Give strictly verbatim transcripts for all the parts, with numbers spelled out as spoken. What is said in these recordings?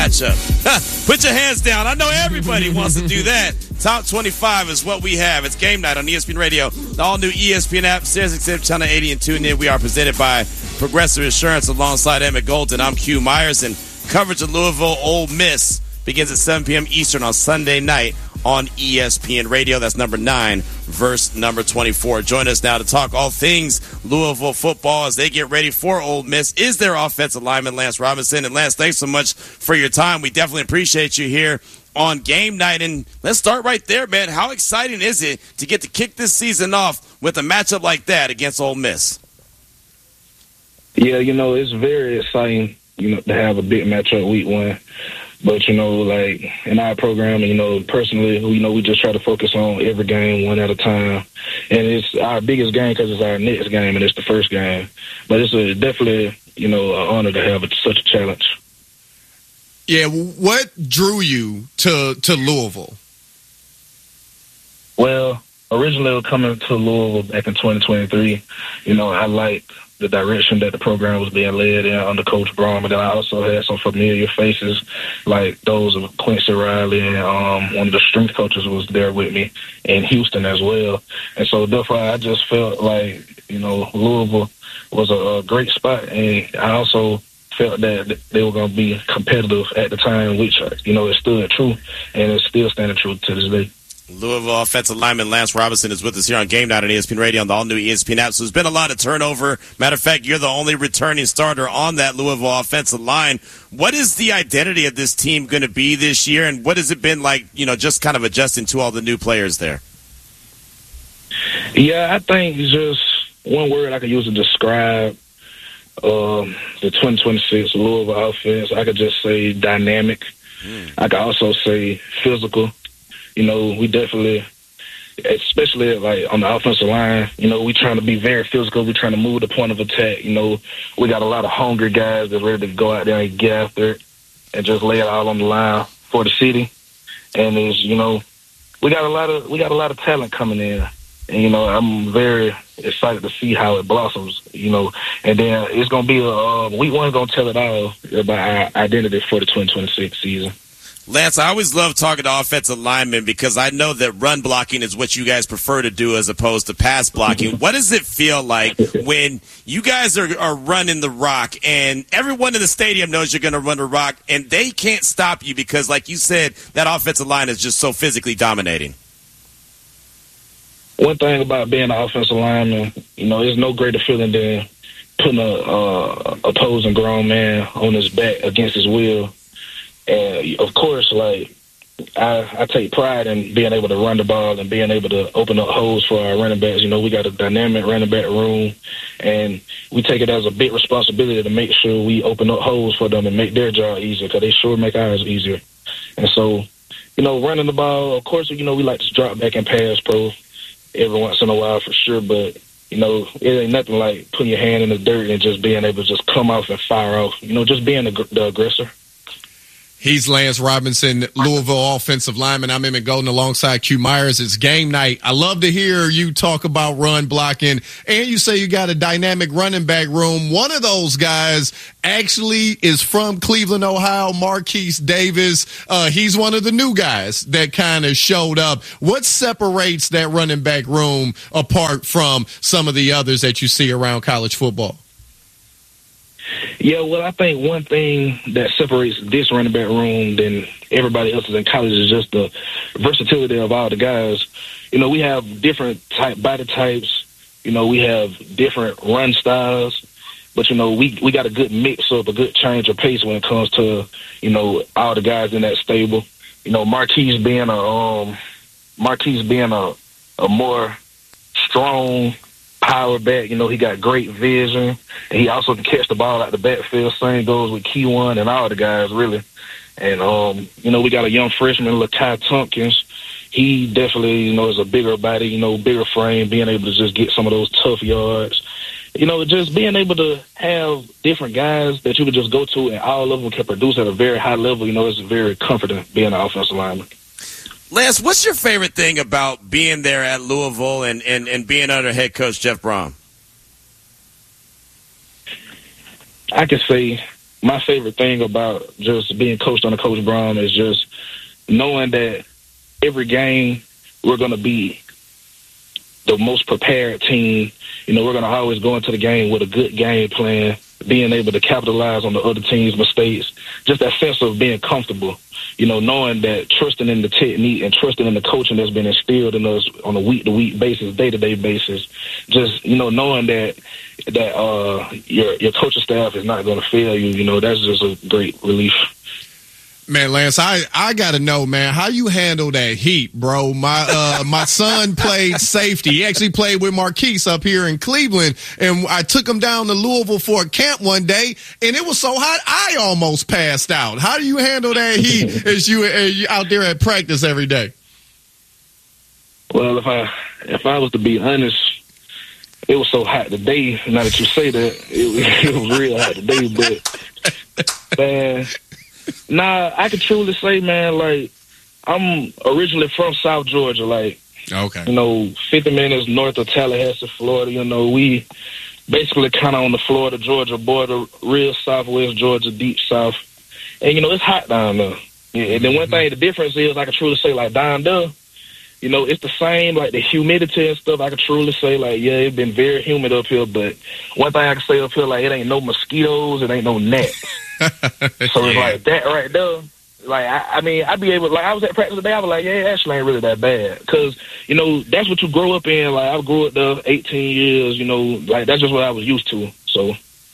matchup. Put your hands down. I know everybody wants to do that. Top twenty-five is what we have. It's game night on E S P N Radio, the all-new E S P N app, SiriusXM Channel eighty, and tune in. We are presented by Progressive Insurance alongside Emmett Golden. I'm Q Myers, and coverage of Louisville Ole Miss begins at seven p.m. Eastern on Sunday night on E S P N Radio. That's number nine versus number twenty-four. Join us now to talk all things Louisville football as they get ready for Ole Miss. Is their offensive lineman Lance Robinson? And Lance, thanks so much for your time. We definitely appreciate you here on game night. And let's start right there, man. How exciting is it to get to kick this season off with a matchup like that against Ole Miss? Yeah, you know, it's very exciting, you know, to have a big matchup week one. But, you know, like in our program, you know, personally, you know, we just try to focus on every game one at a time. And it's our biggest game because it's our next game and it's the first game. But it's a, definitely, you know, an honor to have a, such a challenge. Yeah, what drew you to, to Louisville? Well, originally coming to Louisville back in twenty twenty-three, you know, I liked the direction that the program was being led in under Coach Braun, but then I also had some familiar faces like those of Quincy Riley, and um, one of the strength coaches was there with me in Houston as well. And so therefore I just felt like, you know, Louisville was a, a great spot, and I also felt that they were going to be competitive at the time, which, you know, it stood true, and it's still standing true to this day. Louisville offensive lineman Lance Robinson is with us here on Game Night on E S P N Radio on the all-new E S P N app. So there's been a lot of turnover. Matter of fact, you're the only returning starter on that Louisville offensive line. What is the identity of this team going to be this year, and what has it been like, you know, just kind of adjusting to all the new players there? Yeah, I think just one word I could use to describe um, the twenty twenty-six Louisville offense, I could just say dynamic. Mm. I could also say physical. You know, we definitely, especially like on the offensive line, you know, we trying to be very physical. We trying to move the point of attack. You know, we got a lot of hungry guys that's ready to go out there and get after it and just lay it all on the line for the city. And it's, you know, we got a lot of we got a lot of talent coming in. And, you know, I'm very excited to see how it blossoms, you know. And then it's going to be a uh, week one going to tell it all about our identity for the twenty twenty-six season. Lance, I always love talking to offensive linemen because I know that run blocking is what you guys prefer to do as opposed to pass blocking. What does it feel like when you guys are, are running the rock and everyone in the stadium knows you're going to run the rock and they can't stop you because, like you said, that offensive line is just so physically dominating? One thing about being an offensive lineman, you know, there's no greater feeling than putting a uh, opposing grown man on his back against his will. And, of course, like, I, I take pride in being able to run the ball and being able to open up holes for our running backs. You know, we got a dynamic running back room, and we take it as a big responsibility to make sure we open up holes for them and make their job easier because they sure make ours easier. And so, you know, running the ball, of course, you know, we like to drop back and pass pro every once in a while for sure, but, you know, it ain't nothing like putting your hand in the dirt and just being able to just come off and fire off. You know, just being the, the aggressor. He's Lance Robinson, Louisville offensive lineman. I'm Emmett Golden alongside Q Myers. It's game night. I love to hear you talk about run blocking, and you say you got a dynamic running back room. One of those guys actually is from Cleveland, Ohio, Marquise Davis. Uh, he's one of the new guys that kind of showed up. What separates that running back room apart from some of the others that you see around college football? Yeah, well, I think one thing that separates this running back room than everybody else's in college is just the versatility of all the guys. You know, we have different type body types. You know, we have different run styles. But, you know, we we got a good mix up, a good change of pace when it comes to, you know, all the guys in that stable. You know, Marquise being a um, Marquise being a, a more strong power back. You know, he got great vision, and he also can catch the ball out the backfield. Same goes with Key One and all the guys, really. And, um, you know, we got a young freshman, Lakai Tompkins. He definitely, you know, is a bigger body, you know, bigger frame, being able to just get some of those tough yards. You know, just being able to have different guys that you could just go to and all of them can produce at a very high level, you know, it's very comforting being an offensive lineman. Lance, what's your favorite thing about being there at Louisville and, and, and being under head coach Jeff Braun? I can say my favorite thing about just being coached under Coach Brown is just knowing that every game we're going to be the most prepared team. You know, we're going to always go into the game with a good game plan, being able to capitalize on the other team's mistakes, just that sense of being comfortable, you know, knowing that trusting in the technique and trusting in the coaching that's been instilled in us on a week-to-week basis, day-to-day basis, just, you know, knowing that that uh, your your coaching staff is not going to fail you, you know, that's just a great relief. Man, Lance, I, I got to know, man, how you handle that heat, bro. My uh, my son played safety. He actually played with Marquise up here in Cleveland, and I took him down to Louisville for a camp one day, and it was so hot I almost passed out. How do you handle that heat as you, as you out there at practice every day? Well, if I if I was to be honest, it was so hot today. Now that you say that, it, it was real hot today, but man. Nah, I could truly say, man, like, I'm originally from South Georgia, like, okay, you know, fifty minutes north of Tallahassee, Florida. You know, we basically kind of on the Florida-Georgia border, real southwest Georgia, deep south. And, you know, it's hot down there. And then one thing, the difference is, I can truly say, like, down there, you know, it's the same, like, the humidity and stuff. I can truly say, like, yeah, it's been very humid up here, but one thing I can say up here, like, it ain't no mosquitoes, it ain't no gnats. So it's yeah. like that right there. Like, I, I mean, I'd be able, like, I was at practice today, I was like, yeah, it actually ain't really that bad. Because, you know, that's what you grow up in. Like, I grew up there eighteen years, you know, like, that's just what I was used to. So.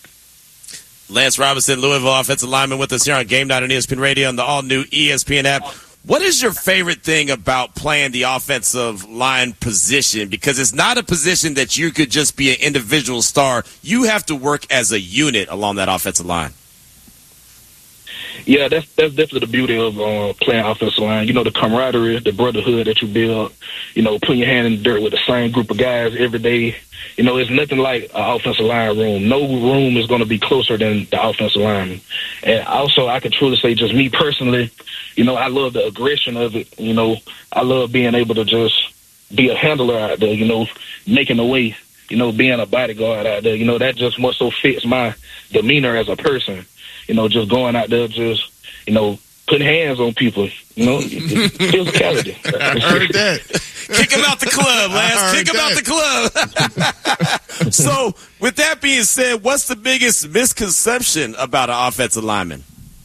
Lance Robinson, Louisville offensive lineman, with us here on Game Night on E S P N Radio and the all-new E S P N app. What is your favorite thing about playing the offensive line position? Because it's not a position that you could just be an individual star. You have to work as a unit along that offensive line. Yeah, that's that's definitely the beauty of uh, playing offensive line. You know, the camaraderie, the brotherhood that you build, you know, putting your hand in the dirt with the same group of guys every day. You know, it's nothing like an offensive line room. No room is going to be closer than the offensive lineman. And also, I can truly say, just me personally, you know, I love the aggression of it. You know, I love being able to just be a handler out there, you know, making a way, you know, being a bodyguard out there. You know, that just more so fits my demeanor as a person. You know, just going out there, just, you know, putting hands on people, you know, physicality. I heard that. Kick him out the club, Lance. Kick him out the club. So, with that being said, what's the biggest misconception about an offensive lineman?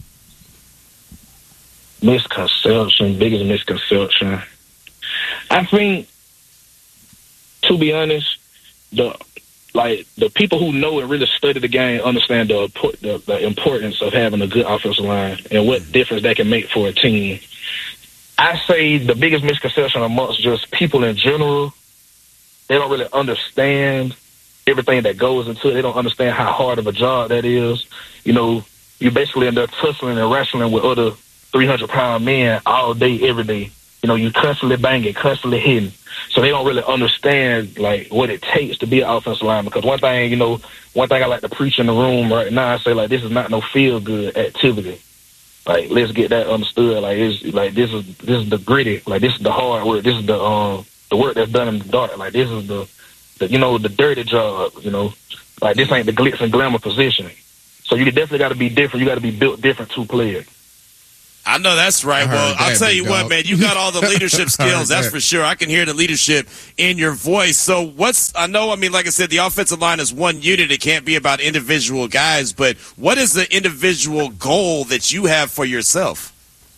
Misconception, biggest misconception. I think, to be honest, the like the people who know and really study the game understand the, the the importance of having a good offensive line and what difference that can make for a team. I say the biggest misconception amongst just people in general, they don't really understand everything that goes into it. They don't understand how hard of a job that is. You know, you basically end up tussling and wrestling with other three hundred pound men all day, every day. You know, you constantly banging, constantly hitting. So they don't really understand, like, what it takes to be an offensive lineman. Because one thing, you know, one thing I like to preach in the room right now, I say, like, this is not no feel-good activity. Like, let's get that understood. Like, it's like this is this is the gritty. Like, this is the hard work. This is the um the work that's done in the dark. Like, this is the, the you know, the dirty job. You know, like, this ain't the glitz and glamour position. So you definitely got to be different. You got to be built different to play it. I know that's right. Well, I'll tell you what, man, you got all the leadership skills. That's for sure. I can hear the leadership in your voice. So what's, I know, I mean, like I said, the offensive line is one unit. It can't be about individual guys, but what is the individual goal that you have for yourself?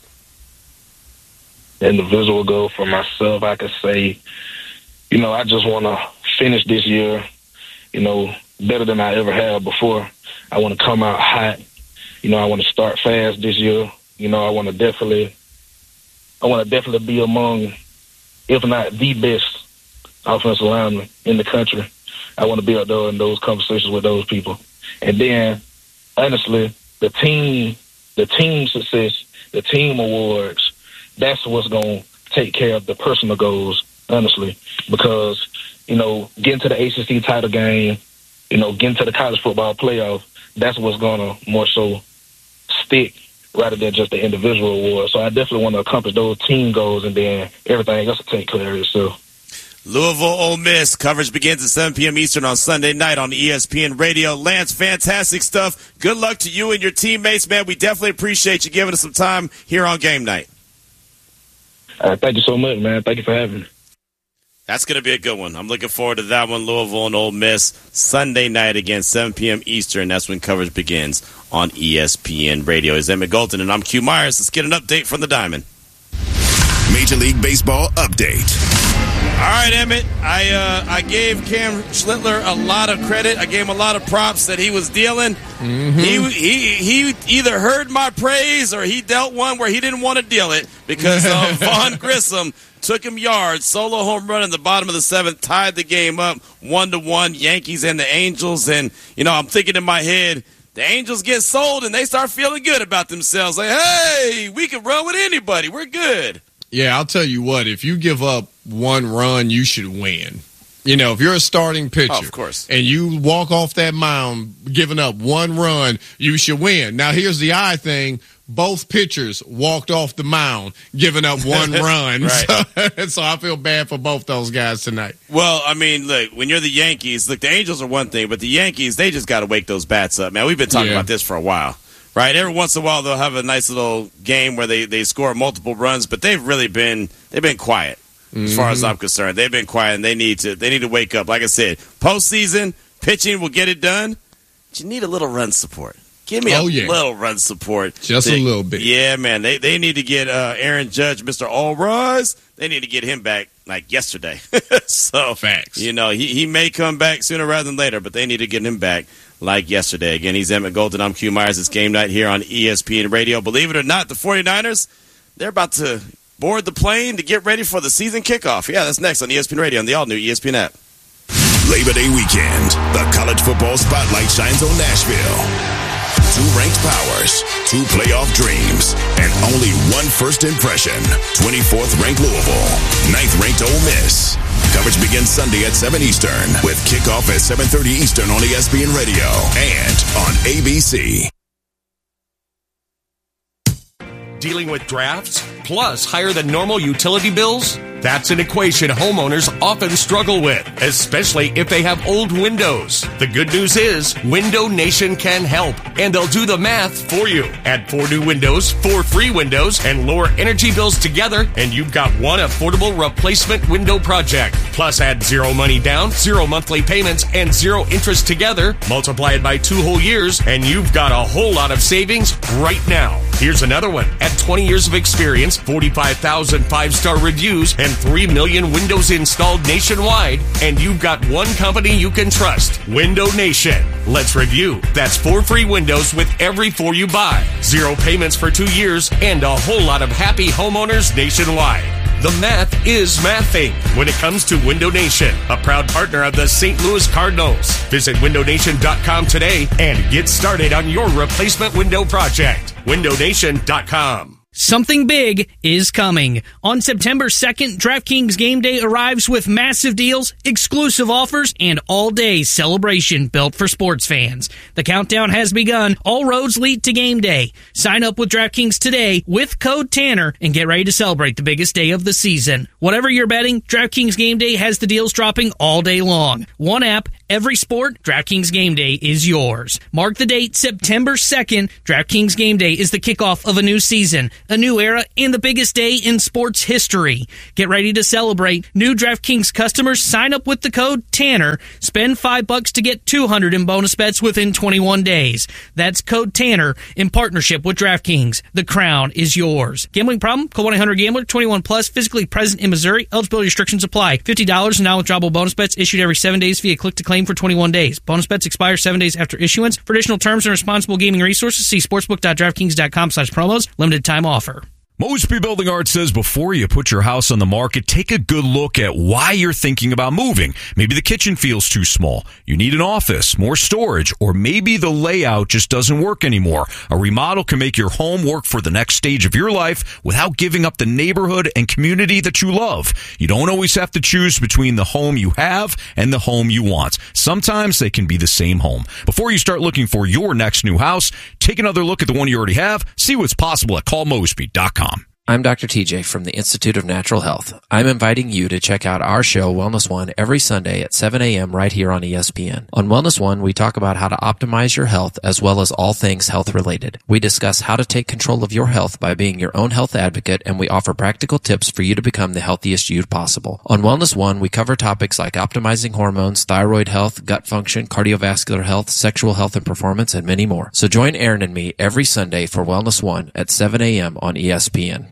Individual goal for myself, I could say, you know, I just want to finish this year, you know, better than I ever have before. I want to come out hot. You know, I want to start fast this year. You know, I want to definitely, I want to definitely be among, if not the best offensive lineman in the country. I want to be out there in those conversations with those people. And then, honestly, the team, the team success, the team awards, that's what's going to take care of the personal goals, honestly. Because, you know, getting to the A C C title game, you know, getting to the college football playoff, that's what's going to more so stick rather than just the individual award. So I definitely want to accomplish those team goals, and then everything else will take care of itself. Louisville Ole Miss. Coverage begins at seven p.m. Eastern on Sunday night on E S P N Radio. Lance, fantastic stuff. Good luck to you and your teammates, man. We definitely appreciate you giving us some time here on game night. Uh, thank you so much, man. Thank you for having me. That's going to be a good one. I'm looking forward to that one. Louisville and Ole Miss, Sunday night again, seven p.m. Eastern. That's when coverage begins on E S P N Radio. It's Emmett Golden, and I'm Q Myers. Let's get an update from the Diamond. Major League Baseball update. All right, Emmett. I uh, I gave Cam Schlittler a lot of credit. I gave him a lot of props that he was dealing. Mm-hmm. He he he either heard my praise or he dealt one where he didn't want to deal it because uh, Vaughn Grissom took him yards, solo home run in the bottom of the seventh, tied the game up one to one. Yankees and the Angels, and you know I'm thinking in my head, the Angels get sold and they start feeling good about themselves. Like, hey, we can run with anybody. We're good. Yeah, I'll tell you what, if you give up one run, you should win. You know, if you're a starting pitcher, oh, of course, and you walk off that mound giving up one run, you should win. Now, here's the odd thing. Both pitchers walked off the mound giving up one run. So, so I feel bad for both those guys tonight. Well, I mean, look, when you're the Yankees, look, the Angels are one thing, but the Yankees, they just got to wake those bats up. Man, we've been talking yeah. about this for a while. Right, every once in a while they'll have a nice little game where they, they score multiple runs, but they've really been they've been quiet mm-hmm. as far as I'm concerned. They've been quiet, and they need to they need to wake up. Like I said, postseason pitching will get it done, but you need a little run support. Give me oh, a yeah. little run support, just to, a little bit. Yeah, man, they they need to get uh, Aaron Judge, Mister All Rise. They need to get him back like yesterday. So facts, you know, he he may come back sooner rather than later, but they need to get him back like yesterday. Again, he's Emmett Golden. I'm Q Myers. It's game night here on E S P N Radio. Believe it or not, the 49ers, they're about to board the plane to get ready for the season kickoff. Yeah, that's next on E S P N Radio and the all-new E S P N app. Labor Day weekend, the college football spotlight shines on Nashville. Two ranked powers, two playoff dreams, and only one first impression. twenty-fourth ranked Louisville, ninth ranked Ole Miss. Coverage begins Sunday at seven Eastern with kickoff at seven thirty Eastern on E S P N Radio and on A B C. Dealing with drafts plus higher than normal utility bills? That's an equation homeowners often struggle with, especially if they have old windows. The good news is Window Nation can help, and they'll do the math for you. Add four new windows, four free windows, and lower energy bills together, and you've got one affordable replacement window project. Plus add zero money down, zero monthly payments, and zero interest together. Multiply it by two whole years, and you've got a whole lot of savings right now. Here's another one. At twenty years of experience, forty-five thousand five-star reviews, and three million windows installed nationwide, and you've got one company you can trust, Window Nation. Let's review. That's four free windows with every four you buy, zero payments for two years, and a whole lot of happy homeowners nationwide. The math is mathing when it comes to Window Nation, a proud partner of the Saint Louis Cardinals. Visit window nation dot com today and get started on your replacement window project. window nation dot com. Something big is coming. On September second, DraftKings Game Day arrives with massive deals, exclusive offers, and all-day celebration built for sports fans. The countdown has begun. All roads lead to Game Day. Sign up with DraftKings today with code Tanner and get ready to celebrate the biggest day of the season. Whatever you're betting, DraftKings Game Day has the deals dropping all day long. One app, every sport, DraftKings Game Day is yours. Mark the date, September second. DraftKings Game Day is the kickoff of a new season, a new era, and the biggest day in sports history. Get ready to celebrate. New DraftKings customers sign up with the code Tanner. Spend five bucks to get two hundred in bonus bets within twenty-one days. That's code Tanner in partnership with DraftKings. The crown is yours. Gambling problem? Call one eight hundred gambler. twenty-one plus. Physically present in Missouri. Eligibility restrictions apply. fifty dollars in non-withdrawable bonus bets issued every seven days via click to claim for twenty-one days. Bonus bets expire seven days after issuance. For additional terms and responsible gaming resources, see sportsbook dot draftkings dot com slash promos. Limited time offer. Mosby Building Arts says before you put your house on the market, take a good look at why you're thinking about moving. Maybe the kitchen feels too small. You need an office, more storage, or maybe the layout just doesn't work anymore. A remodel can make your home work for the next stage of your life without giving up the neighborhood and community that you love. You don't always have to choose between the home you have and the home you want. Sometimes they can be the same home. Before you start looking for your next new house, take another look at the one you already have. See what's possible at call mosby dot com. I'm Doctor T J from the Institute of Natural Health. I'm inviting you to check out our show, Wellness One, every Sunday at seven a.m. right here on E S P N. On Wellness One, we talk about how to optimize your health as well as all things health-related. We discuss how to take control of your health by being your own health advocate, and we offer practical tips for you to become the healthiest you possible. On Wellness One, we cover topics like optimizing hormones, thyroid health, gut function, cardiovascular health, sexual health and performance, and many more. So join Aaron and me every Sunday for Wellness One at seven a.m. on E S P N.